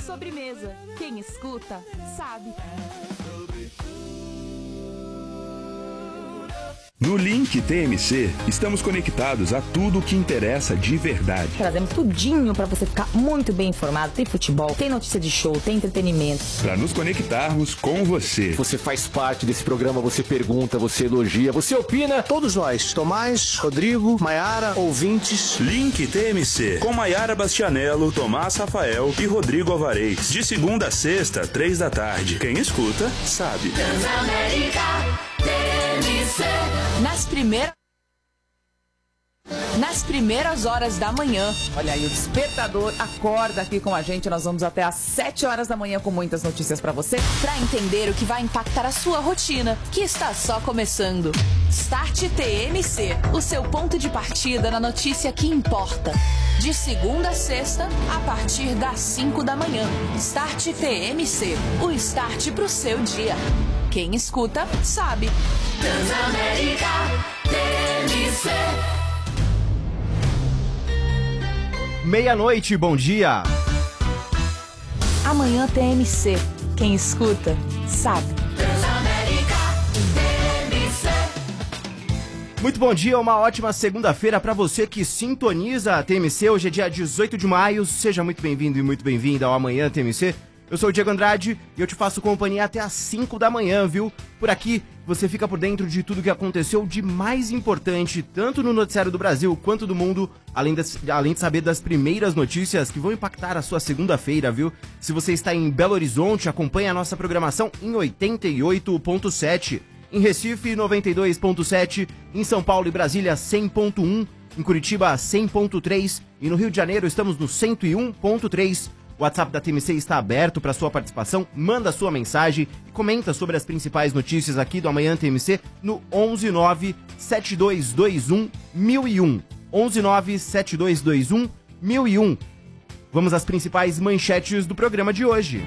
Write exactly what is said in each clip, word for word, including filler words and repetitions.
sobremesa. Quem escuta, sabe. No Link T M C, estamos conectados a tudo o que interessa de verdade. Trazemos tudinho pra você ficar muito bem informado. Tem futebol, tem notícia de show, tem entretenimento. Para nos conectarmos com você. Você faz parte desse programa, você pergunta, você elogia, você opina. Todos nós, Tomás, Rodrigo, Maiara, ouvintes. Link T M C, com Maiara Bastianello, Tomás Rafael e Rodrigo Alvarez. De segunda a sexta, três da tarde. Quem escuta, sabe. Transamérica T M C. Nas primeiras... Nas primeiras horas da manhã. Olha aí, o despertador acorda aqui com a gente. Nós vamos até às sete horas da manhã com muitas notícias pra você. Pra entender o que vai impactar a sua rotina, que está só começando. Start T M C, o seu ponto de partida na notícia que importa. De segunda a sexta, a partir das cinco da manhã. Start T M C, o start pro seu dia. Quem escuta, sabe. Transamérica T M C. Meia-noite, bom dia. Amanhã T M C. Quem escuta, sabe. Transamérica T M C. Muito bom dia, uma ótima segunda-feira para você que sintoniza a T M C. Hoje é dia dezoito de maio. Seja muito bem-vindo e muito bem-vinda ao Amanhã T M C. Eu sou o Diego Andrade e eu te faço companhia até às cinco da manhã, viu? Por aqui você fica por dentro de tudo que aconteceu de mais importante, tanto no noticiário do Brasil quanto do mundo, além, das, além de saber das primeiras notícias que vão impactar a sua segunda-feira, viu? Se você está em Belo Horizonte, acompanhe a nossa programação em oitenta e oito ponto sete, em Recife noventa e dois ponto sete, em São Paulo e Brasília cem ponto um, em Curitiba cem ponto três e no Rio de Janeiro estamos no cento e um ponto três. O WhatsApp da T M C está aberto para sua participação, manda sua mensagem e comenta sobre as principais notícias aqui do Amanhã T M C no onze nove sete dois dois um mil e um. onze nove sete dois dois um mil e um. Vamos às principais manchetes do programa de hoje.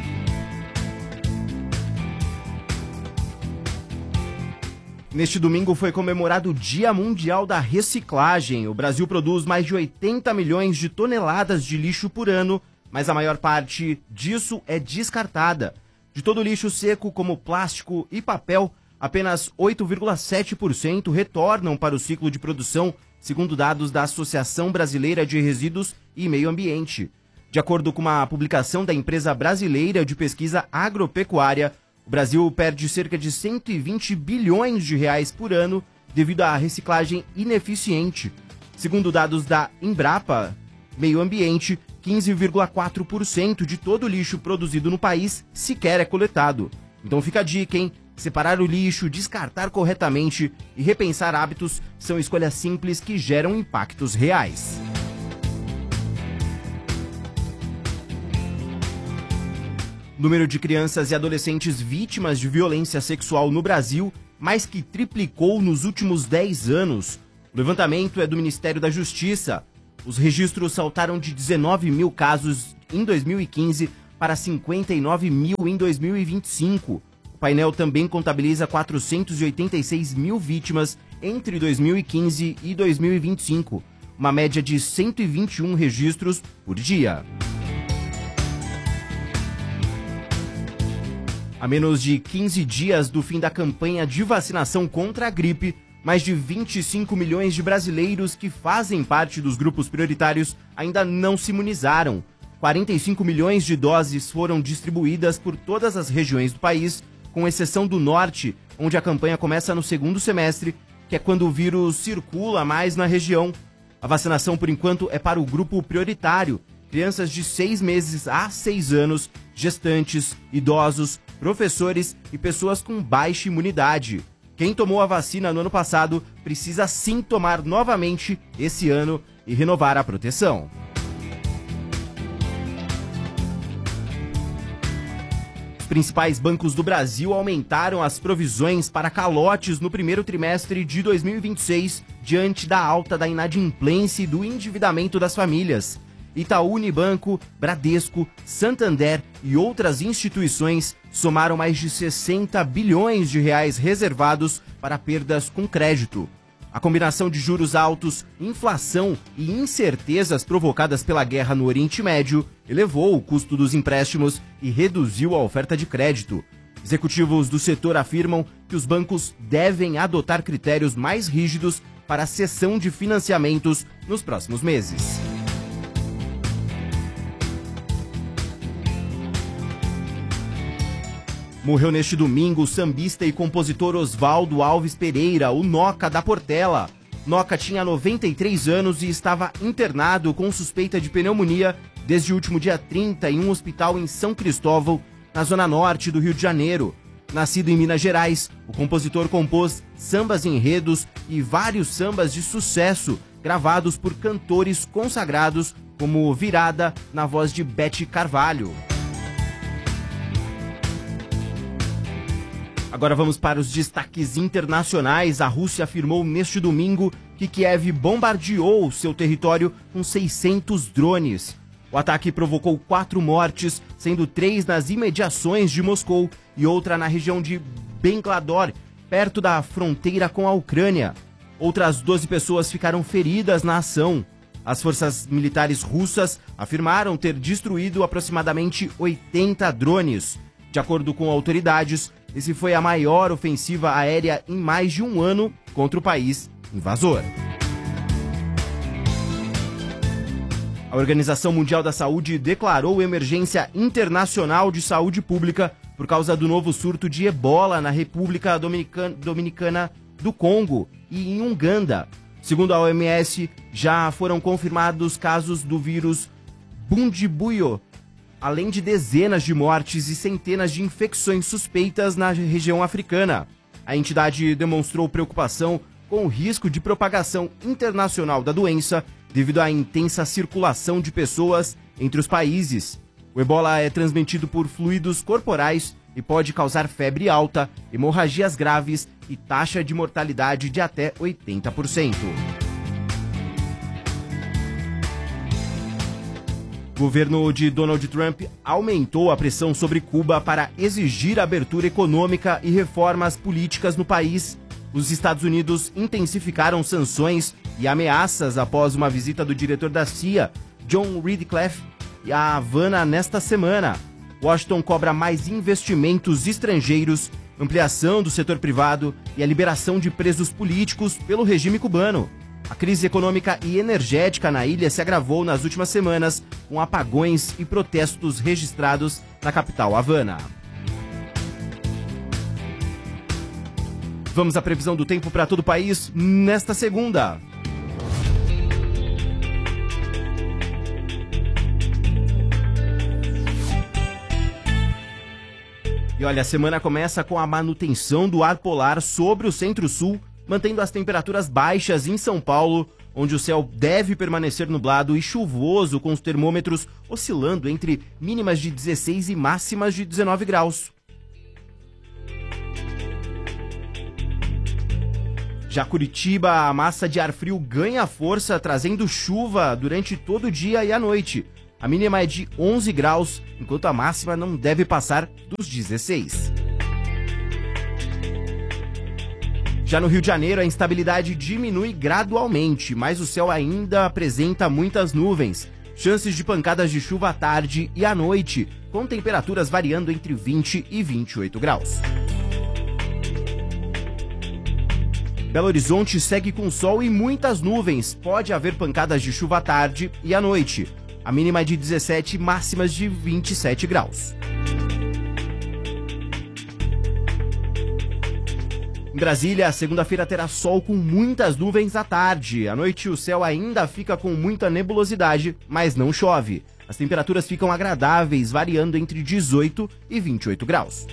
Neste domingo foi comemorado o Dia Mundial da Reciclagem. O Brasil produz mais de oitenta milhões de toneladas de lixo por ano, mas a maior parte disso é descartada. De todo o lixo seco, como plástico e papel, apenas oito vírgula sete por cento retornam para o ciclo de produção, segundo dados da Associação Brasileira de Resíduos e Meio Ambiente. De acordo com uma publicação da empresa brasileira de pesquisa agropecuária, o Brasil perde cerca de cento e vinte bilhões de reais por ano devido à reciclagem ineficiente. Segundo dados da Embrapa Meio Ambiente, quinze vírgula quatro por cento de todo o lixo produzido no país sequer é coletado. Então fica a dica, hein? Separar o lixo, descartar corretamente e repensar hábitos são escolhas simples que geram impactos reais. O número de crianças e adolescentes vítimas de violência sexual no Brasil mais que triplicou nos últimos dez anos. O levantamento é do Ministério da Justiça. Os registros saltaram de dezenove mil casos em dois mil e quinze para cinquenta e nove mil em dois mil e vinte e cinco. O painel também contabiliza quatrocentos e oitenta e seis mil vítimas entre dois mil e quinze e dois mil e vinte e cinco, uma média de cento e vinte e um registros por dia. A menos de quinze dias do fim da campanha de vacinação contra a gripe, mais de vinte e cinco milhões de brasileiros que fazem parte dos grupos prioritários ainda não se imunizaram. quarenta e cinco milhões de doses foram distribuídas por todas as regiões do país, com exceção do norte, onde a campanha começa no segundo semestre, que é quando o vírus circula mais na região. A vacinação, por enquanto, é para o grupo prioritário, crianças de seis meses a seis anos, gestantes, idosos, professores e pessoas com baixa imunidade. Quem tomou a vacina no ano passado precisa sim tomar novamente esse ano e renovar a proteção. Os principais bancos do Brasil aumentaram as provisões para calotes no primeiro trimestre de dois mil e vinte e seis, diante da alta da inadimplência e do endividamento das famílias. Itaú Unibanco, Bradesco, Santander e outras instituições somaram mais de sessenta bilhões de reais reservados para perdas com crédito. A combinação de juros altos, inflação e incertezas provocadas pela guerra no Oriente Médio elevou o custo dos empréstimos e reduziu a oferta de crédito. Executivos do setor afirmam que os bancos devem adotar critérios mais rígidos para a cessão de financiamentos nos próximos meses. Morreu neste domingo o sambista e compositor Oswaldo Alves Pereira, o Noca da Portela. Noca tinha noventa e três anos e estava internado com suspeita de pneumonia desde o último dia trinta em um hospital em São Cristóvão, na zona norte do Rio de Janeiro. Nascido em Minas Gerais, o compositor compôs sambas enredos e vários sambas de sucesso, gravados por cantores consagrados como Virada, na voz de Bete Carvalho. Agora vamos para os destaques internacionais. A Rússia afirmou neste domingo que Kiev bombardeou seu território com seiscentos drones. O ataque provocou quatro mortes, sendo três nas imediações de Moscou e outra na região de Benglador, perto da fronteira com a Ucrânia. Outras doze pessoas ficaram feridas na ação. As forças militares russas afirmaram ter destruído aproximadamente oitenta drones. De acordo com autoridades, esse foi a maior ofensiva aérea em mais de um ano contra o país invasor. A Organização Mundial da Saúde declarou emergência internacional de saúde pública por causa do novo surto de ebola na República Dominicana, Dominicana do Congo e em Uganda. Segundo a O M S, já foram confirmados casos do vírus Bundibugyo, além de dezenas de mortes e centenas de infecções suspeitas na região africana. A entidade demonstrou preocupação com o risco de propagação internacional da doença devido à intensa circulação de pessoas entre os países. O ebola é transmitido por fluidos corporais e pode causar febre alta, hemorragias graves e taxa de mortalidade de até oitenta por cento. O governo de Donald Trump aumentou a pressão sobre Cuba para exigir abertura econômica e reformas políticas no país. Os Estados Unidos intensificaram sanções e ameaças após uma visita do diretor da C I A, John Ridcliffe, a Havana nesta semana. Washington cobra mais investimentos estrangeiros, ampliação do setor privado e a liberação de presos políticos pelo regime cubano. A crise econômica e energética na ilha se agravou nas últimas semanas, com apagões e protestos registrados na capital Havana. Vamos à previsão do tempo para todo o país nesta segunda. E olha, a semana começa com a manutenção do ar polar sobre o centro-sul, mantendo as temperaturas baixas em São Paulo, onde o céu deve permanecer nublado e chuvoso, com os termômetros oscilando entre mínimas de dezesseis e máximas de dezenove graus. Já Curitiba, a massa de ar frio ganha força, trazendo chuva durante todo o dia e a noite. A mínima é de onze graus, enquanto a máxima não deve passar dos dezesseis. Já no Rio de Janeiro, a instabilidade diminui gradualmente, mas o céu ainda apresenta muitas nuvens. Chances de pancadas de chuva à tarde e à noite, com temperaturas variando entre vinte e vinte e oito graus. Belo Horizonte segue com sol e muitas nuvens. Pode haver pancadas de chuva à tarde e à noite. A mínima é de dezessete, máximas de vinte e sete graus. Em Brasília, a segunda-feira terá sol com muitas nuvens à tarde. À noite, o céu ainda fica com muita nebulosidade, mas não chove. As temperaturas ficam agradáveis, variando entre dezoito e vinte e oito graus.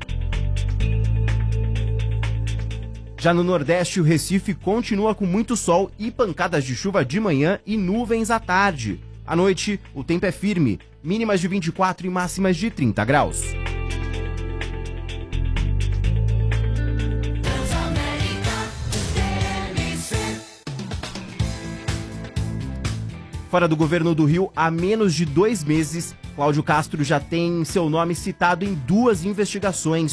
Já no Nordeste, o Recife continua com muito sol e pancadas de chuva de manhã e nuvens à tarde. À noite, o tempo é firme, mínimas de vinte e quatro e máximas de trinta graus. Fora do governo do Rio, há menos de dois meses, Cláudio Castro já tem seu nome citado em duas investigações.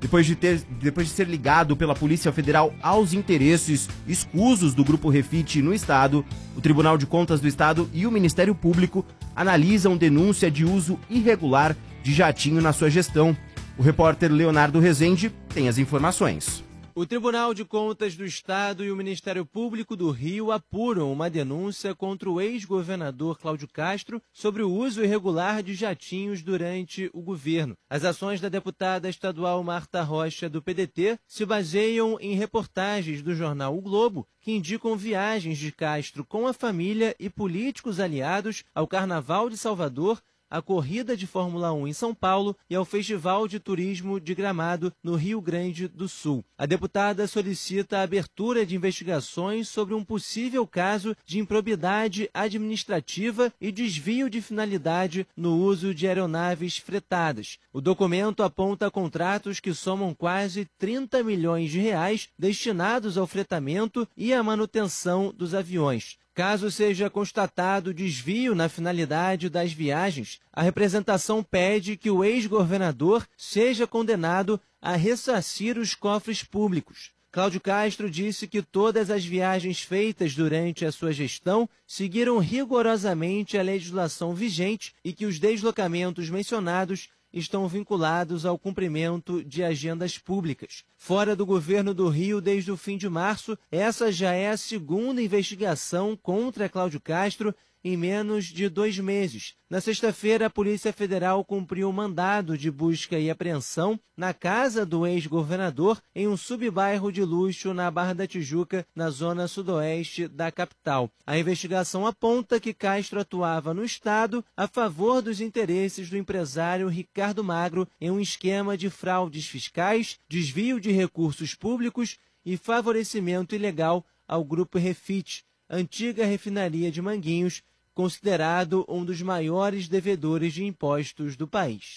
Depois de, ter, depois de ser ligado pela Polícia Federal aos interesses escusos do Grupo Refit no Estado, o Tribunal de Contas do Estado e o Ministério Público analisam denúncia de uso irregular de jatinho na sua gestão. O repórter Leonardo Rezende tem as informações. O Tribunal de Contas do Estado e o Ministério Público do Rio apuram uma denúncia contra o ex-governador Cláudio Castro sobre o uso irregular de jatinhos durante o governo. As ações da deputada estadual Marta Rocha, do P D T, se baseiam em reportagens do jornal O Globo, que indicam viagens de Castro com a família e políticos aliados ao Carnaval de Salvador, à corrida de Fórmula um em São Paulo e ao Festival de Turismo de Gramado, no Rio Grande do Sul. A deputada solicita a abertura de investigações sobre um possível caso de improbidade administrativa e desvio de finalidade no uso de aeronaves fretadas. O documento aponta contratos que somam quase trinta milhões de reais destinados ao fretamento e à manutenção dos aviões. Caso seja constatado desvio na finalidade das viagens, a representação pede que o ex-governador seja condenado a ressarcir os cofres públicos. Cláudio Castro disse que todas as viagens feitas durante a sua gestão seguiram rigorosamente a legislação vigente e que os deslocamentos mencionados estão vinculados ao cumprimento de agendas públicas. Fora do governo do Rio desde o fim de março, essa já é a segunda investigação contra Cláudio Castro em menos de dois meses. Na sexta-feira, a Polícia Federal cumpriu um mandado de busca e apreensão na casa do ex-governador em um subbairro de luxo na Barra da Tijuca, na zona sudoeste da capital. A investigação aponta que Castro atuava no Estado a favor dos interesses do empresário Ricardo Magro em um esquema de fraudes fiscais, desvio de recursos públicos e favorecimento ilegal ao Grupo Refit, antiga refinaria de Manguinhos, considerado um dos maiores devedores de impostos do país.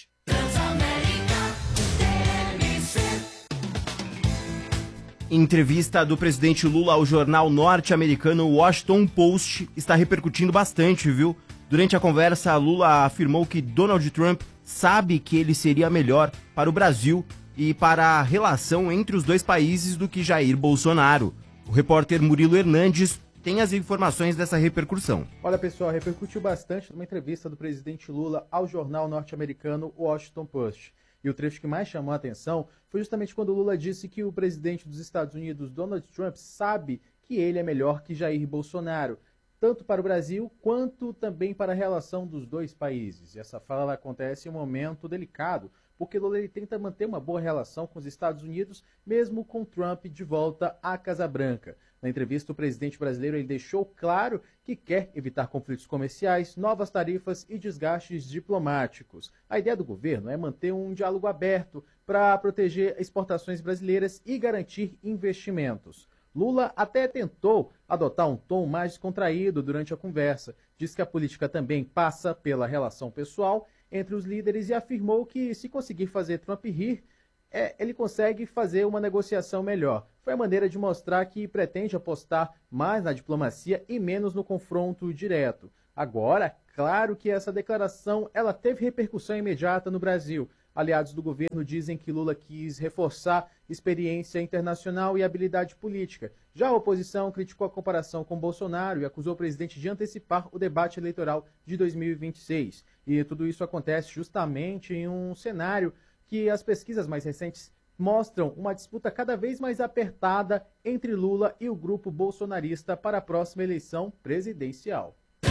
Em entrevista do presidente Lula ao jornal norte-americano Washington Post, está repercutindo bastante, viu? Durante a conversa, Lula afirmou que Donald Trump sabe que ele seria melhor para o Brasil e para a relação entre os dois países do que Jair Bolsonaro. O repórter Murilo Hernandes tem as informações dessa repercussão. Olha, pessoal, repercutiu bastante numa entrevista do presidente Lula ao jornal norte-americano Washington Post. E o trecho que mais chamou a atenção foi justamente quando Lula disse que o presidente dos Estados Unidos, Donald Trump, sabe que ele é melhor que Jair Bolsonaro, tanto para o Brasil quanto também para a relação dos dois países. E essa fala acontece em um momento delicado, porque Lula ele tenta manter uma boa relação com os Estados Unidos, mesmo com Trump de volta à Casa Branca. Na entrevista, o presidente brasileiro ele deixou claro que quer evitar conflitos comerciais, novas tarifas e desgastes diplomáticos. A ideia do governo é manter um diálogo aberto para proteger exportações brasileiras e garantir investimentos. Lula até tentou adotar um tom mais descontraído durante a conversa. Diz que a política também passa pela relação pessoal entre os líderes e afirmou que, se conseguir fazer Trump rir, é, ele consegue fazer uma negociação melhor. Foi a maneira de mostrar que pretende apostar mais na diplomacia e menos no confronto direto. Agora, claro que essa declaração ela teve repercussão imediata no Brasil. Aliados do governo dizem que Lula quis reforçar experiência internacional e habilidade política. Já a oposição criticou a comparação com Bolsonaro e acusou o presidente de antecipar o debate eleitoral de dois mil e vinte e seis. E tudo isso acontece justamente em um cenário que as pesquisas mais recentes mostram uma disputa cada vez mais apertada entre Lula e o grupo bolsonarista para a próxima eleição presidencial.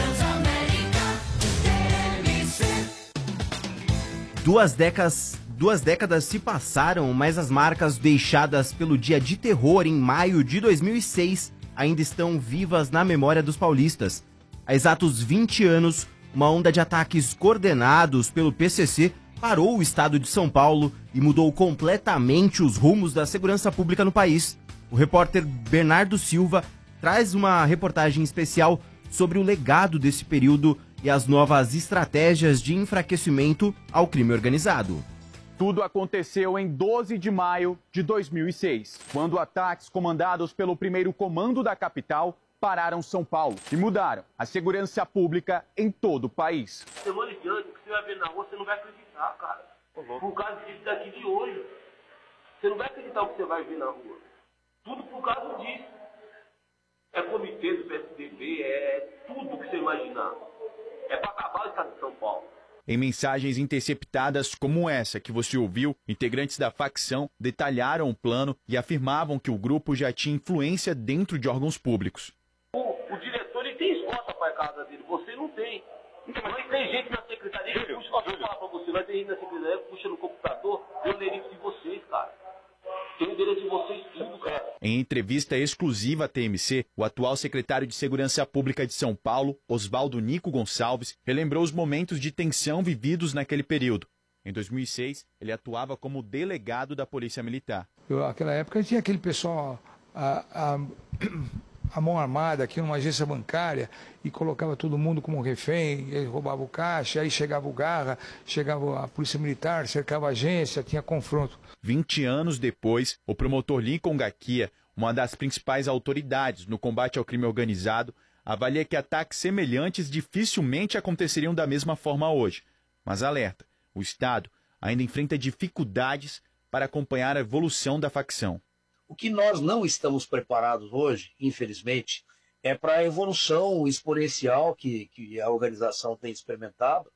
Duas décadas, duas décadas se passaram, mas as marcas deixadas pelo dia de terror em maio de dois mil e seis ainda estão vivas na memória dos paulistas. Há exatos vinte anos, uma onda de ataques coordenados pelo P C C parou o estado de São Paulo e mudou completamente os rumos da segurança pública no país. O repórter Bernardo Silva traz uma reportagem especial sobre o legado desse período e as novas estratégias de enfraquecimento ao crime organizado. Tudo aconteceu em doze de maio de dois mil e seis, quando ataques comandados pelo primeiro comando da capital pararam São Paulo e mudaram a segurança pública em todo o país. Semana de ano, que você vai ver na rua, você não vai acreditar, cara. Por causa disso daqui de hoje. Você não vai acreditar o que você vai ver na rua. Tudo por causa disso. É comitê do P S D B, é tudo que você imaginar. É para acabar o estado de São Paulo. Em mensagens interceptadas como essa que você ouviu, integrantes da facção detalharam o plano e afirmavam que o grupo já tinha influência dentro de órgãos públicos. O, o diretor ele tem escolta para a casa dele, você não tem. Nós tem gente na secretaria que puxa, ó, vou falar para você, nós tem gente na secretaria que puxa no computador, eu endereço de vocês, cara. Tem o endereço de vocês tudo, cara. Em entrevista exclusiva à T M C, o atual secretário de Segurança Pública de São Paulo, Oswaldo Nico Gonçalves, relembrou os momentos de tensão vividos naquele período. Em dois mil e seis, ele atuava como delegado da Polícia Militar. Eu, naquela época tinha aquele pessoal, a, a, a mão armada aqui numa agência bancária e colocava todo mundo como refém, e roubava o caixa, aí chegava o Garra, chegava a Polícia Militar, cercava a agência, tinha confronto. vinte anos depois, o promotor Lincoln Gaquia, uma das principais autoridades no combate ao crime organizado, avalia que ataques semelhantes dificilmente aconteceriam da mesma forma hoje. Mas alerta, o Estado ainda enfrenta dificuldades para acompanhar a evolução da facção. O que nós não estamos preparados hoje, infelizmente, é para a evolução exponencial que, que a organização tem experimentado,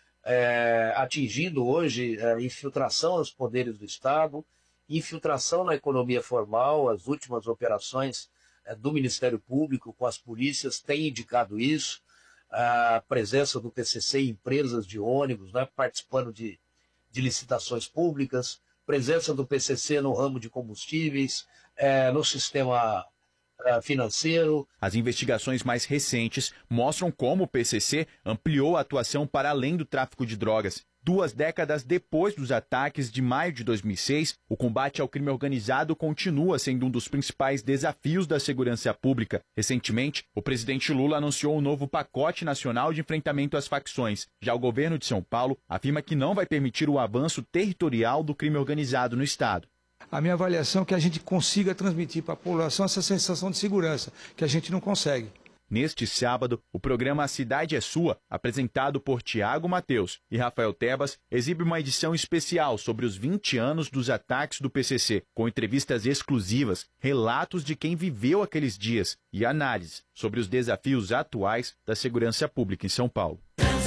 é, atingindo hoje a infiltração nos poderes do Estado, infiltração na economia formal. As últimas operações é, do Ministério Público com as polícias têm indicado isso, a presença do P C C em empresas de ônibus, né, participando de, de licitações públicas, presença do P C C no ramo de combustíveis, é, no sistema é, financeiro. As investigações mais recentes mostram como o P C C ampliou a atuação para além do tráfico de drogas. Duas décadas depois dos ataques de maio de dois mil e seis, o combate ao crime organizado continua sendo um dos principais desafios da segurança pública. Recentemente, o presidente Lula anunciou um novo pacote nacional de enfrentamento às facções. Já o governo de São Paulo afirma que não vai permitir o avanço territorial do crime organizado no estado. A minha avaliação é que a gente consiga transmitir para a população essa sensação de segurança, que a gente não consegue. Neste sábado, o programa A Cidade é Sua, apresentado por Tiago Mateus e Rafael Tebas, exibe uma edição especial sobre os vinte anos dos ataques do P C C, com entrevistas exclusivas, relatos de quem viveu aqueles dias e análise sobre os desafios atuais da segurança pública em São Paulo.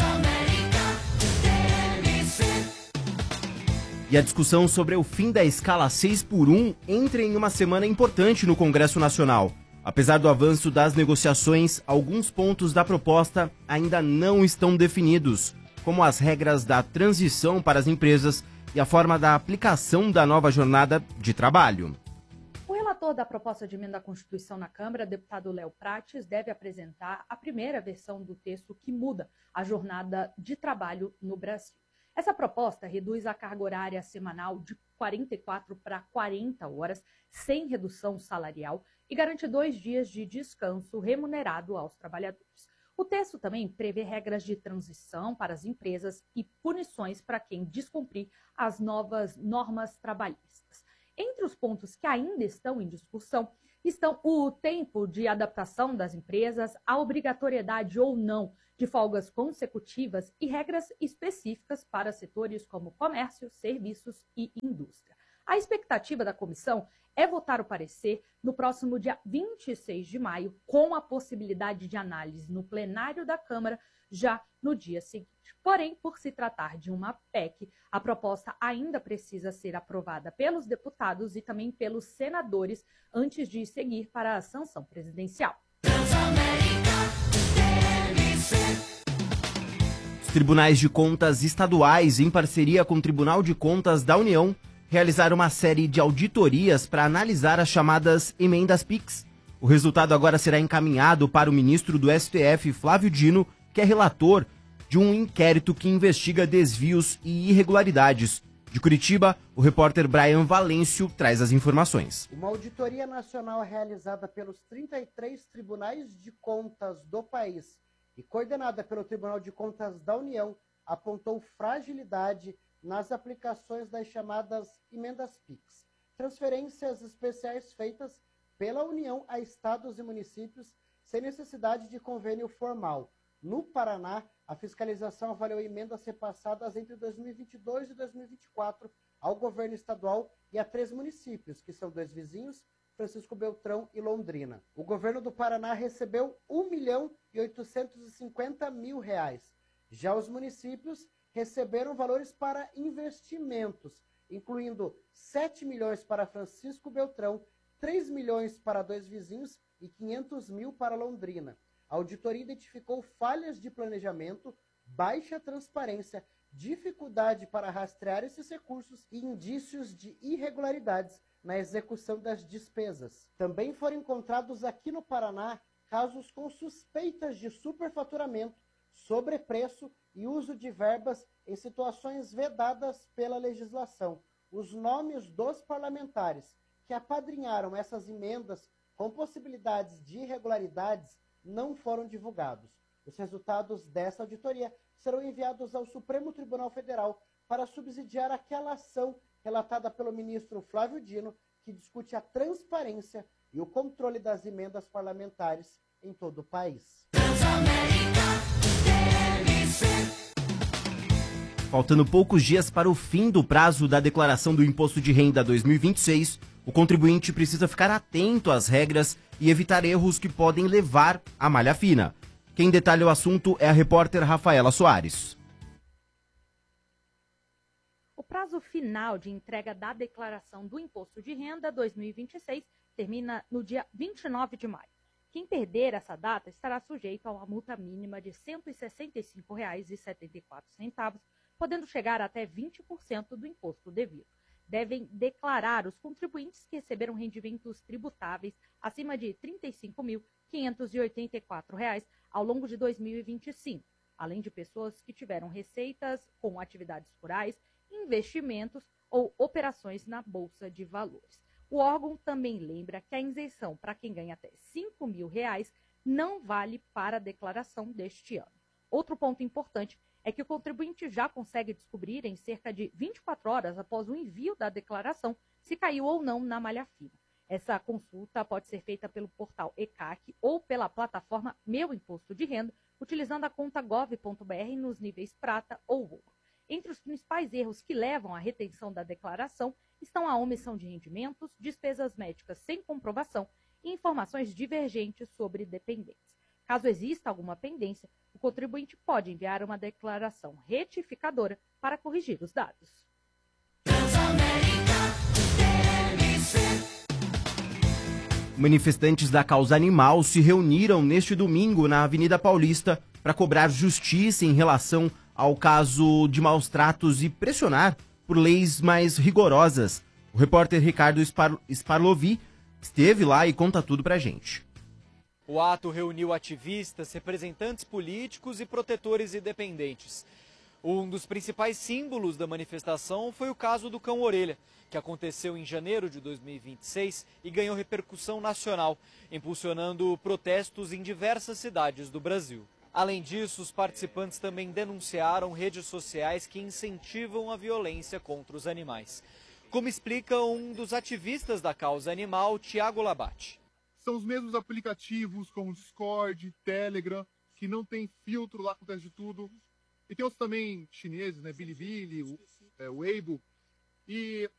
E a discussão sobre o fim da escala seis por um entra em uma semana importante no Congresso Nacional. Apesar do avanço das negociações, alguns pontos da proposta ainda não estão definidos, como as regras da transição para as empresas e a forma da aplicação da nova jornada de trabalho. O relator da proposta de emenda à Constituição na Câmara, deputado Léo Prates, deve apresentar a primeira versão do texto que muda a jornada de trabalho no Brasil. Essa proposta reduz a carga horária semanal de quarenta e quatro para quarenta horas, sem redução salarial, e garante dois dias de descanso remunerado aos trabalhadores. O texto também prevê regras de transição para as empresas e punições para quem descumprir as novas normas trabalhistas. Entre os pontos que ainda estão em discussão estão o tempo de adaptação das empresas, a obrigatoriedade ou não de folgas consecutivas e regras específicas para setores como comércio, serviços e indústria. A expectativa da comissão é votar o parecer no próximo dia vinte e seis de maio, com a possibilidade de análise no plenário da Câmara já no dia seguinte. Porém, por se tratar de uma P E C, a proposta ainda precisa ser aprovada pelos deputados e também pelos senadores antes de seguir para a sanção presidencial. Os tribunais de contas estaduais, em parceria com o Tribunal de Contas da União, realizaram uma série de auditorias para analisar as chamadas emendas PIX. O resultado agora será encaminhado para o ministro do S T F, Flávio Dino, que é relator de um inquérito que investiga desvios e irregularidades. De Curitiba, o repórter Brian Valêncio traz as informações. Uma auditoria nacional realizada pelos trinta e três tribunais de contas do país e coordenada pelo Tribunal de Contas da União apontou fragilidade nas aplicações das chamadas emendas PIX, transferências especiais feitas pela União a estados e municípios sem necessidade de convênio formal. No Paraná, a fiscalização avaliou emendas repassadas entre dois mil e vinte e dois e dois mil e vinte e quatro ao governo estadual e a três municípios, que são dois vizinhos, Francisco Beltrão e Londrina. O governo do Paraná recebeu um milhão e oitocentos e cinquenta mil reais. Já os municípios receberam valores para investimentos, incluindo sete milhões para Francisco Beltrão, três milhões para dois vizinhos e quinhentos mil para Londrina. A auditoria identificou falhas de planejamento, baixa transparência, dificuldade para rastrear esses recursos e indícios de irregularidades na execução das despesas. Também foram encontrados aqui no Paraná casos com suspeitas de superfaturamento, sobrepreço e uso de verbas em situações vedadas pela legislação. Os nomes dos parlamentares que apadrinharam essas emendas com possibilidades de irregularidades não foram divulgados. Os resultados dessa auditoria serão enviados ao Supremo Tribunal Federal para subsidiar aquela ação relatada pelo ministro Flávio Dino, que discute a transparência e o controle das emendas parlamentares em todo o país. Faltando poucos dias para o fim do prazo da declaração do Imposto de Renda dois mil e vinte e seis, o contribuinte precisa ficar atento às regras e evitar erros que podem levar à malha fina. Quem detalha o assunto é a repórter Rafaela Soares. O prazo final de entrega da declaração do Imposto de Renda dois mil e vinte e seis termina no dia vinte e nove de maio. Quem perder essa data estará sujeito a uma multa mínima de cento e sessenta e cinco reais e setenta e quatro centavos, podendo chegar até vinte por cento do imposto devido. Devem declarar os contribuintes que receberam rendimentos tributáveis acima de trinta e cinco mil quinhentos e oitenta e quatro reais ao longo de dois mil e vinte e cinco, além de pessoas que tiveram receitas com atividades rurais, investimentos ou operações na Bolsa de Valores. O órgão também lembra que a isenção para quem ganha até cinco mil reais não vale para a declaração deste ano. Outro ponto importante é que o contribuinte já consegue descobrir em cerca de vinte e quatro horas após o envio da declaração se caiu ou não na malha fina. Essa consulta pode ser feita pelo portal E C A C ou pela plataforma Meu Imposto de Renda, utilizando a conta gov ponto br nos níveis prata ou ouro. Entre os principais erros que levam à retenção da declaração estão a omissão de rendimentos, despesas médicas sem comprovação e informações divergentes sobre dependentes. Caso exista alguma pendência, o contribuinte pode enviar uma declaração retificadora para corrigir os dados. Manifestantes da causa animal se reuniram neste domingo na Avenida Paulista para cobrar justiça em relação ao caso de maus tratos e pressionar por leis mais rigorosas. O repórter Ricardo Spar- Sparlovi esteve lá e conta tudo pra gente. O ato reuniu ativistas, representantes políticos e protetores independentes. Um dos principais símbolos da manifestação foi o caso do cão-orelha, que aconteceu em janeiro de dois mil e vinte e seis e ganhou repercussão nacional, impulsionando protestos em diversas cidades do Brasil. Além disso, os participantes também denunciaram redes sociais que incentivam a violência contra os animais. Como explica um dos ativistas da causa animal, Tiago Labate. São os mesmos aplicativos como Discord, Telegram, que não tem filtro lá, acontece de tudo. E tem outros também chineses, né? Bilibili, o é, Weibo. E